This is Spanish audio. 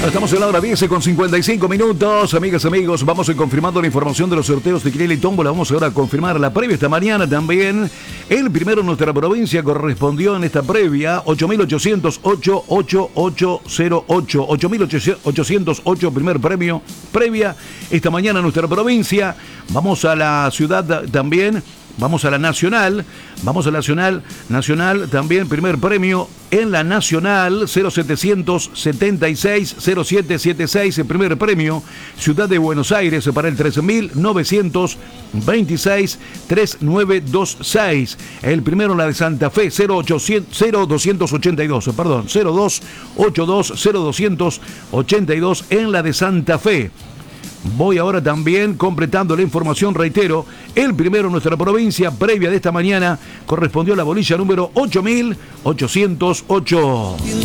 Estamos en la hora 10 con 55 minutos. Amigas, amigos, vamos a ir confirmando la información de los sorteos de Quiniela y Tómbola. Vamos ahora a confirmar la previa esta mañana también. El primero en nuestra provincia correspondió en esta previa 8.808.8808. 8.808 primer premio previa esta mañana en nuestra provincia. Vamos a la ciudad también. Vamos a la Nacional, Nacional también, primer premio en la Nacional, 0776-0776, el primer premio, Ciudad de Buenos Aires, para el 13.926-3926, el primero en la de Santa Fe, 0282 en la de Santa Fe. Voy ahora también completando la información, reitero, el primero en nuestra provincia, previa de esta mañana, correspondió a la bolilla número 8.808.